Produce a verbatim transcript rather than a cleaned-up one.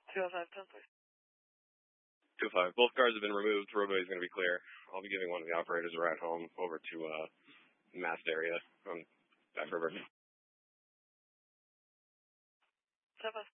two oh five, ten, please. two oh five. Both cars have been removed. The roadway is going to be clear. I'll be giving one of the operators a ride home over to uh, Mast area on Back River. Seven.